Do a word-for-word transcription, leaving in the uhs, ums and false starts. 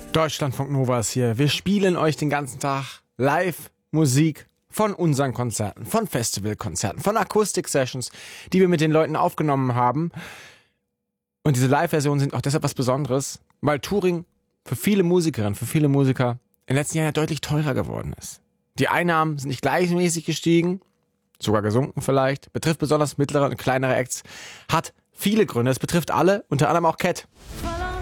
Deutschlandfunk Nova ist hier. Wir spielen euch den ganzen Tag live Musik von unseren Konzerten, von Festivalkonzerten, von Akustik-Sessions, die wir mit den Leuten aufgenommen haben. Und diese Live-Versionen sind auch deshalb was Besonderes, weil Touring für viele Musikerinnen, für viele Musiker in den letzten Jahren ja deutlich teurer geworden ist. Die Einnahmen sind nicht gleichmäßig gestiegen, sogar gesunken vielleicht, betrifft besonders mittlere und kleinere Acts, hat viele Gründe, es betrifft alle, unter anderem auch Cat.